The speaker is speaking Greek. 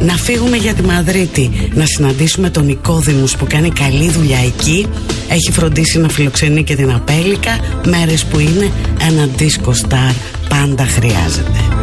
να φύγουμε για τη Μαδρίτη, να συναντήσουμε τον Νικόδημους που κάνει καλή δουλειά εκεί. Έχει φροντίσει να φιλοξενεί και την Απέλικα. Μέρες που είναι ένα disco star πάντα χρειάζεται.